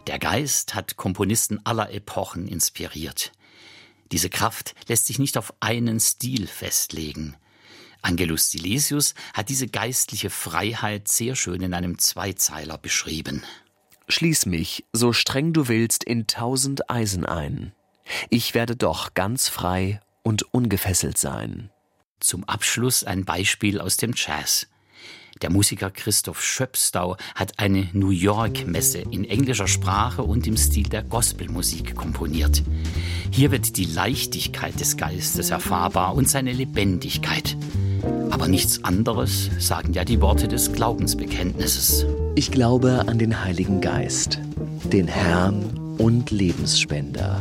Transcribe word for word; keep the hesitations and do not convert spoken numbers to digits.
Der Geist hat Komponisten aller Epochen inspiriert. Diese Kraft lässt sich nicht auf einen Stil festlegen. Angelus Silesius hat diese geistliche Freiheit sehr schön in einem Zweizeiler beschrieben. Schließ mich, so streng du willst, in tausend Eisen ein. Ich werde doch ganz frei und ungefesselt sein. Zum Abschluss ein Beispiel aus dem Jazz. Der Musiker Christoph Schöpstau hat eine New York-Messe in englischer Sprache und im Stil der Gospelmusik komponiert. Hier wird die Leichtigkeit des Geistes erfahrbar und seine Lebendigkeit. Aber nichts anderes sagen ja die Worte des Glaubensbekenntnisses. Ich glaube an den Heiligen Geist, den Herrn und Lebensspender,